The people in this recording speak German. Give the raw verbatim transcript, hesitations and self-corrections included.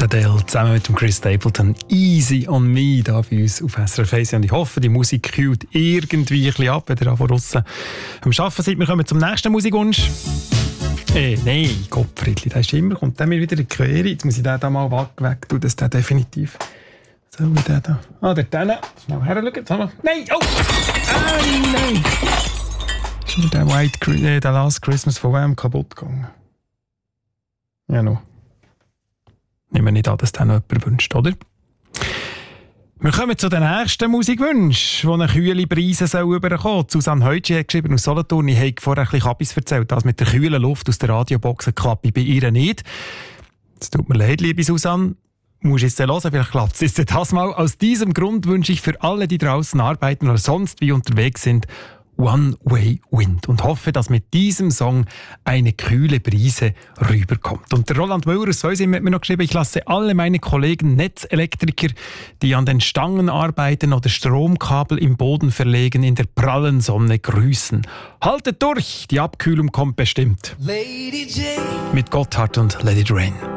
Adele zusammen mit dem Chris Stapleton. Easy on me da bei uns auf S R F eins. Und ich hoffe, die Musik kühlt irgendwie ein bisschen ab, wenn ihr von draussen am Arbeiten seid. Wir kommen zum nächsten Musikwunsch. Eh, nein, Gottfriedli, der ist immer, kommt der mir wieder in die Quere. Jetzt muss ich den da mal weg tun, dass der definitiv... So, wie der da... Ah, der da. Schnell her schauen. Nein, oh! Nein, nein! Ist mir der White, äh, der Last Christmas von wem kaputt gegangen? Ja, noch. Nehmen wir nicht an, dass das noch jemand wünscht, oder? Wir kommen zu den nächsten Musikwünschen, die eine kühle Brise rüberkommen soll. Susanne Heutsch hat geschrieben aus Solothurn, ich habe vorher ein bisschen Kabis erzählt, das mit der kühlen Luft aus der Radiobox klappt bei ihr nicht. Es tut mir leid, liebe Susanne. Musst jetzt hören, vielleicht klappt es jetzt das mal. Aus diesem Grund wünsche ich für alle, die draußen arbeiten oder sonst wie unterwegs sind, One Way Wind und hoffe, dass mit diesem Song eine kühle Brise rüberkommt. Und der Roland Müller aus Säusim hat mir noch geschrieben, ich lasse alle meine Kollegen Netzelektriker, die an den Stangen arbeiten oder Stromkabel im Boden verlegen, in der prallen Sonne grüßen. Haltet durch, die Abkühlung kommt bestimmt. Lady Jane. Mit Gotthard und Let It Rain.